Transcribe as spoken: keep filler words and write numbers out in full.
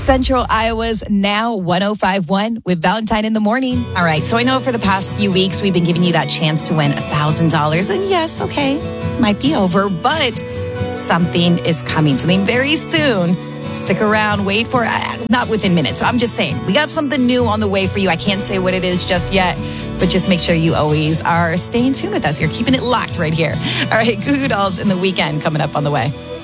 Central Iowa's Now one oh five point one with Valentine in the morning. All right, so I know for the past few weeks we've been giving you that chance to win one thousand dollars. And yes, okay, might be over, but something is coming, something very soon. Stick around, wait for it. Not within minutes. I'm just saying, we got something new on the way for you. I can't say what it is just yet, but just make sure you always are staying tuned with us. You're keeping it locked right here. All right, Goo Goo Dolls in the weekend coming up on the way.